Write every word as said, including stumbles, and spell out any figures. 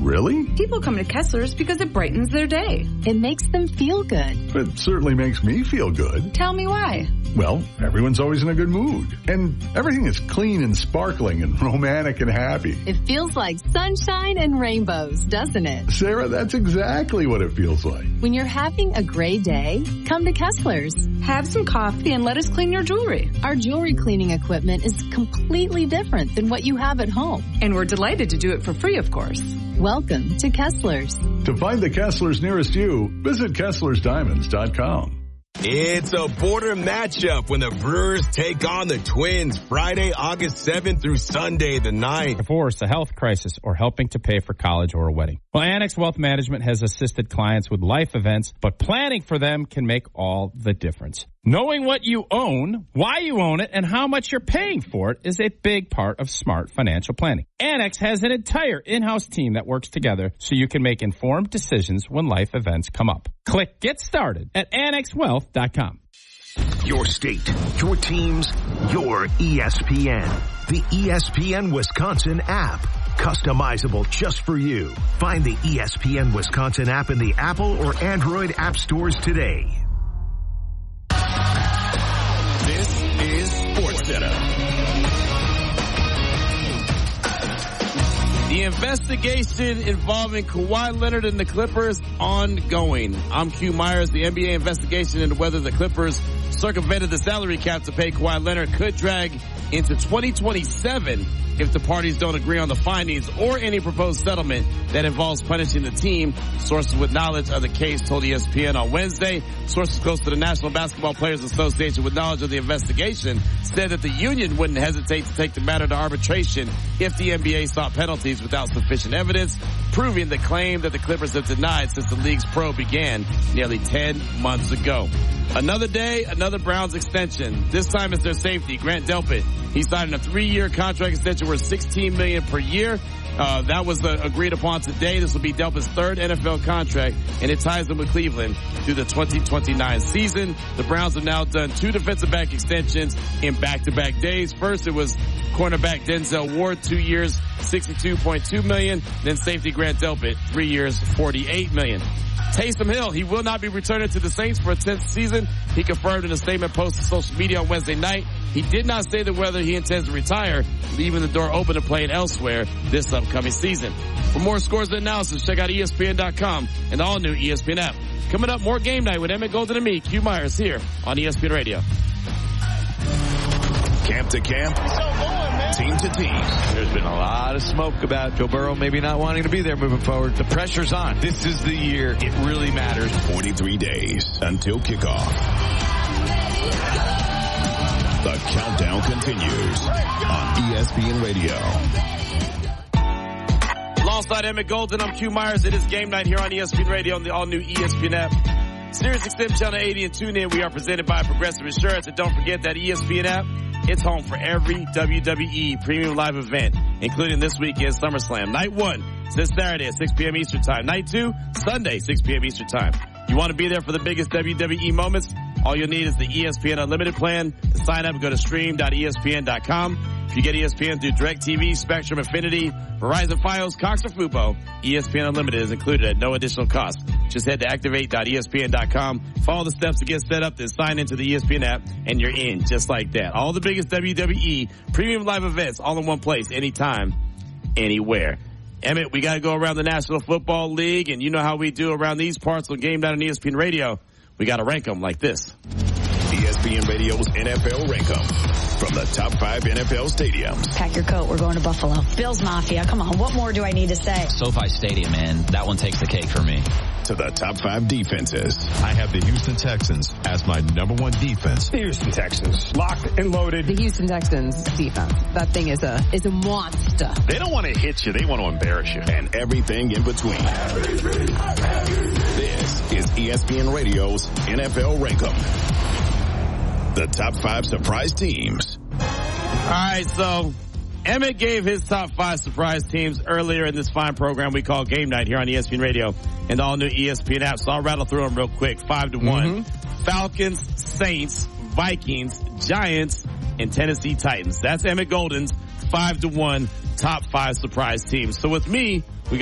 Really? People come to Kessler's because it brightens their day. It makes them feel good. It certainly makes me feel good. Tell me why. Well, everyone's always in a good mood. And everything is clean and sparkling and romantic and happy. It feels like sunshine and rainbows, doesn't it? Sarah, that's exactly what it feels like. When you're having a gray day, come to Kessler's. Have some coffee and let us clean your jewelry. Our jewelry cleaning equipment is completely different than what you have at home. And we're delighted to do it for free, of course. Welcome to Kessler's. To find the Kessler's nearest you, visit Kessler's Diamonds dot com. It's a border matchup when the Brewers take on the Twins Friday, August seventh through Sunday the ninth. Divorce, a health crisis, or helping to pay for college or a wedding. Well, Annex Wealth Management has assisted clients with life events, but planning for them can make all the difference. Knowing what you own, why you own it, and how much you're paying for it is a big part of smart financial planning. Annex has an entire in-house team that works together so you can make informed decisions when life events come up. Click Get Started at annex wealth dot com. Your state, your teams, your E S P N. The E S P N Wisconsin app. Customizable just for you. Find the E S P N Wisconsin app in the Apple or Android app stores today. This is SportsCenter. The investigation involving Kawhi Leonard and the Clippers ongoing. I'm Q Myers. The N B A investigation into whether the Clippers circumvented the salary cap to pay Kawhi Leonard could drag into twenty twenty-seven if the parties don't agree on the findings or any proposed settlement that involves punishing the team. Sources with knowledge of the case told E S P N on Wednesday. Sources close to the National Basketball Players Association with knowledge of the investigation said that the union wouldn't hesitate to take the matter to arbitration if the N B A sought penalties without sufficient evidence, proving the claim that the Clippers have denied since the league's probe began nearly ten months ago. Another day, another Browns extension. This time it's their safety, Grant Delpit. He signed a three-year contract extension worth sixteen million dollars per year. Uh, that was uh, agreed upon today. This will be Delpit's third N F L contract, and it ties him with Cleveland through the twenty twenty-nine season. The Browns have now done two defensive back extensions in back-to-back days. First, it was cornerback Denzel Ward, two years, sixty-two point two million dollars. Then safety Grant Delpit, three years, forty-eight million dollars. Taysom Hill, he will not be returning to the Saints for a tenth season. He confirmed in a statement posted to social media on Wednesday night. He did not say that whether he intends to retire, leaving the door open to playing elsewhere this upcoming season. For more scores and analysis, check out E S P N dot com and the all-new E S P N app. Coming up, more Game Night with Emmett Golden and me, Q Myers, here on E S P N Radio. Camp to camp, team to team. There's been a lot of smoke about Joe Burrow maybe not wanting to be there moving forward. The pressure's on. This is the year it really matters. forty-three days until kickoff. The countdown continues on E S P N Radio. Alongside Emmett Golden, I'm Q Myers. It is Game Night here on E S P N Radio on the all-new E S P N app. Sirius X M Channel eighty and tune in. We are presented by Progressive Insurance. And don't forget that E S P N app, it's home for every W W E premium live event, including this weekend's SummerSlam. Night one, this Saturday at six p.m. Eastern Time. Night two, Sunday, six p.m. Eastern Time. You want to be there for the biggest W W E moments? All you'll need is the E S P N Unlimited plan. To sign up, go to stream dot E S P N dot com. If you get E S P N through DirecTV, Spectrum, Affinity, Verizon Fios, Cox, or Fubo, E S P N Unlimited is included at no additional cost. Just head to activate dot E S P N dot com, follow the steps to get set up, then sign into the E S P N app, and you're in just like that. All the biggest W W E premium live events all in one place, anytime, anywhere. Emmett, we got to go around the National Football League, and you know how we do around these parts on Game Night on E S P N Radio. We got to rank them like this. E S P N Radio's N F L Rank 'em from the top five N F L stadiums. Pack your coat. We're going to Buffalo. Bills Mafia. Come on. What more do I need to say? SoFi Stadium, man. That one takes the cake for me. To the top five defenses. I have the Houston Texans as my number one defense. The Houston Texans. Locked and loaded. The Houston Texans defense. That thing is a is a monster. They don't want to hit you. They want to embarrass you. And everything in between. This is E S P N Radio's N F L Rank 'em. The top five surprise teams. All right, so Emmett gave his top five surprise teams earlier in this fine program we call Game Night here on E S P N Radio and the all-new E S P N app. So I'll rattle through them real quick. Five to one. Mm-hmm. Falcons, Saints, Vikings, Giants, and Tennessee Titans. That's Emmett Golden's five to one top five surprise teams. So with me,